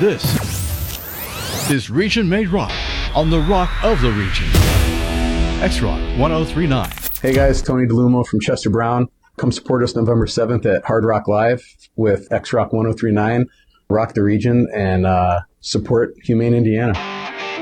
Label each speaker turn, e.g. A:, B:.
A: This is Region Made Rock on the Rock of the Region. X-Rock 1039.
B: Hey guys, Tony DeLumo from Chester Brown. Come support us November 7th at Hard Rock Live with X-Rock 1039. Rock the region and support Humane Indiana.